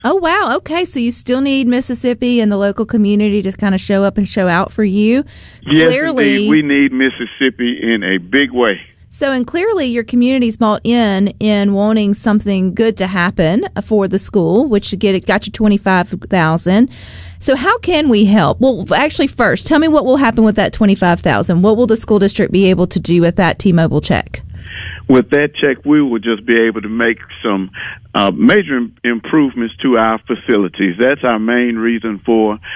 Oh, wow. Okay, so you still need Mississippi and the local community to kind of show up and show out for you. Yes, Clearly, indeed. We need Mississippi in a big way. and clearly your community's bought in wanting something good to happen for the school, which got you $25,000. So how can we help? Well, actually, first, tell me what will happen with that $25,000. What will the school district be able to do with that T-Mobile check? With that check, we will just be able to make some major improvements to our facilities. That's our main reason for